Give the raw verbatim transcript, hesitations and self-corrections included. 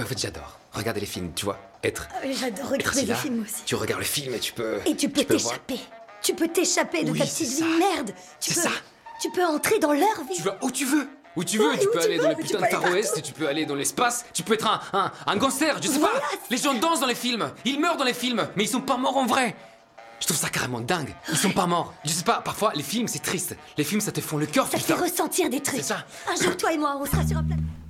En fait, j'adore regarder les films, tu vois. Être. Ah oui, j'adore être regarder assis les là, films aussi. Tu regardes le film et tu peux. Et tu peux voir. t'échapper. Tu peux t'échapper de Oui, ta c'est petite ça. vie merde. Tu C'est peux, ça. Tu peux entrer dans leur vie. Tu vas où tu veux. Où tu veux, Ouais, tu où peux tu aller veux, dans les tu putains peux de aller Far West, partout. tu peux aller dans l'espace, tu peux être un, un, un gangster, je sais Voilà, pas. c'est Les gens dansent dans les films, ils meurent dans les films, mais ils sont pas morts en vrai. Je trouve ça carrément dingue. Ils sont pas morts. Je sais pas, parfois les films c'est triste. Les films ça te font le cœur. Ça te fait ressentir des trucs. C'est ça. Un jour, toi et moi, on sera sur un plateau.